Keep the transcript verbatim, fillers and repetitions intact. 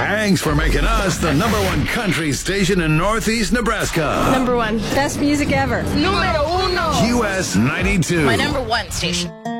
Thanks for making us the number one country station in Northeast Nebraska. Number one. Best music ever. Número uno. U S ninety-two. My number one station.